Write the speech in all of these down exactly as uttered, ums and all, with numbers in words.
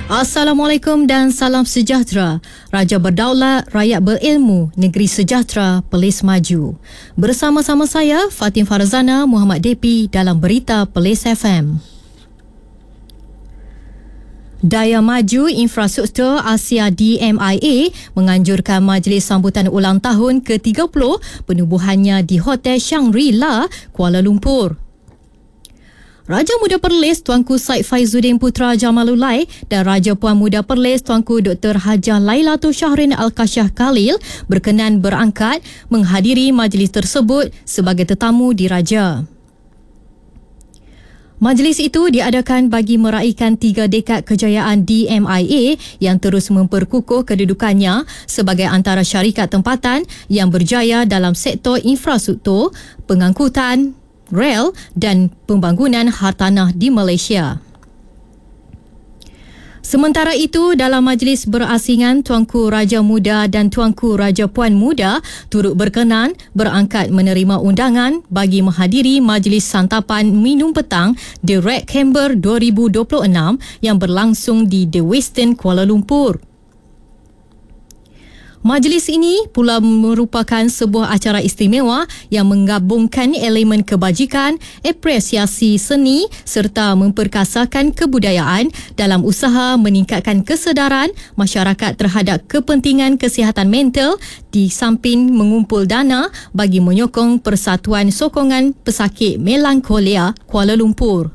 Assalamualaikum dan salam sejahtera. Raja berdaulat, rakyat berilmu, negeri sejahtera, Perlis maju. Bersama-sama saya, Fatin Farzana, Muhammad Depi dalam Berita Perlis F M. Daya Maju Infrastruktur Asia D M I A menganjurkan majlis sambutan ulang tahun ke tiga puluh penubuhannya di Hotel Shangri-La, Kuala Lumpur. Raja Muda Perlis Tuanku Said Faizuddin Putra Jamalulai dan Raja Puan Muda Perlis Tuanku Doktor Hajah Lailatul Syahrin Al-Kashah Khalil berkenan berangkat menghadiri majlis tersebut sebagai tetamu diraja. Majlis itu diadakan bagi meraihkan tiga dekad kejayaan D M I A yang terus memperkukuh kedudukannya sebagai antara syarikat tempatan yang berjaya dalam sektor infrastruktur, pengangkutan, rel dan pembangunan hartanah di Malaysia. Sementara itu, dalam majlis berasingan, Tuanku Raja Muda dan Tuanku Raja Puan Muda turut berkenan berangkat menerima undangan bagi menghadiri majlis santapan minum petang The Red Camber dua ribu dua puluh enam yang berlangsung di The Westin Kuala Lumpur. Majlis ini pula merupakan sebuah acara istimewa yang menggabungkan elemen kebajikan, apresiasi seni serta memperkasakan kebudayaan dalam usaha meningkatkan kesedaran masyarakat terhadap kepentingan kesihatan mental di samping mengumpul dana bagi menyokong Persatuan Sokongan Pesakit Melankolia Kuala Lumpur.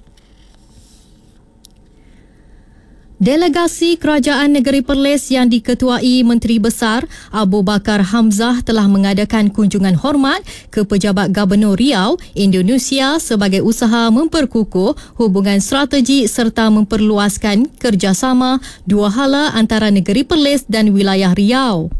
Delegasi Kerajaan Negeri Perlis yang diketuai Menteri Besar Abu Bakar Hamzah telah mengadakan kunjungan hormat ke Pejabat Gubernur Riau, Indonesia sebagai usaha memperkukuh hubungan strategik serta memperluaskan kerjasama dua hala antara Negeri Perlis dan wilayah Riau.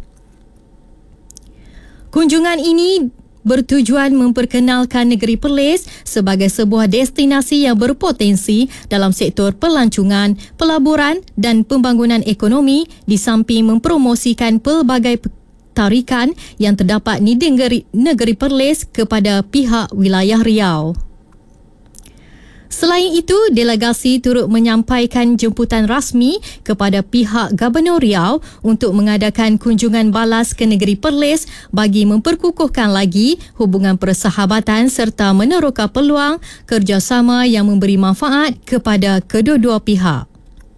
Kunjungan ini bertujuan memperkenalkan negeri Perlis sebagai sebuah destinasi yang berpotensi dalam sektor pelancongan, pelaburan dan pembangunan ekonomi di samping mempromosikan pelbagai tarikan yang terdapat di negeri, negeri Perlis kepada pihak wilayah Riau. Selain itu, delegasi turut menyampaikan jemputan rasmi kepada pihak Gubernur Riau untuk mengadakan kunjungan balas ke negeri Perlis bagi memperkukuhkan lagi hubungan persahabatan serta meneroka peluang kerjasama yang memberi manfaat kepada kedua-dua pihak.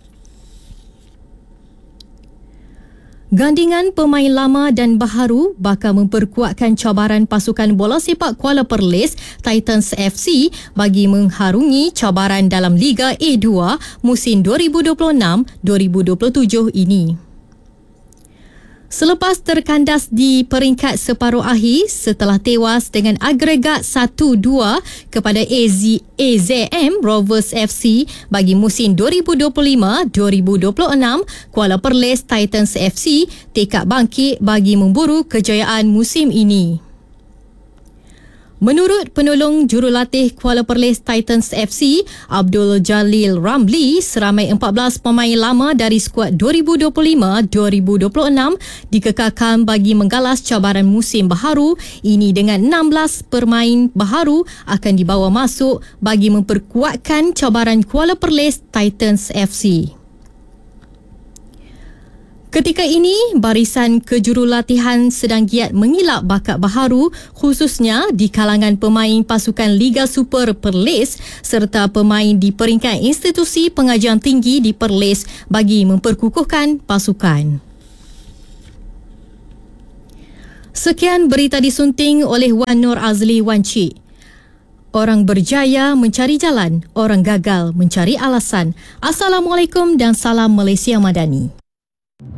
Gandingan pemain lama dan baharu bakal memperkuatkan cabaran pasukan bola sepak Kuala Perlis Titans F C bagi mengharungi cabaran dalam Liga A dua musim dua ribu dua puluh enam dua ribu dua puluh tujuh ini. Selepas terkandas di peringkat separuh akhir setelah tewas dengan agregat satu dua kepada A Z M Rovers F C bagi musim dua ribu dua puluh lima dua ribu dua puluh enam, Kuala Perlis Titans F C tekad bangkit bagi memburu kejayaan musim ini. Menurut penolong jurulatih Kuala Perlis Titans F C, Abdul Jalil Ramli, seramai empat belas pemain lama dari skuad dua ribu dua puluh lima dua ribu dua puluh enam dikekalkan bagi menggalas cabaran musim baharu ini dengan enam belas pemain baharu akan dibawa masuk bagi memperkuatkan cabaran Kuala Perlis Titans F C. Ketika ini, barisan kejurulatihan sedang giat mengilap bakat baharu khususnya di kalangan pemain pasukan Liga Super Perlis serta pemain di peringkat institusi pengajian tinggi di Perlis bagi memperkukuhkan pasukan. Sekian berita disunting oleh Wan Nur Azli Wan Cik. Orang berjaya mencari jalan, orang gagal mencari alasan. Assalamualaikum dan salam Malaysia Madani.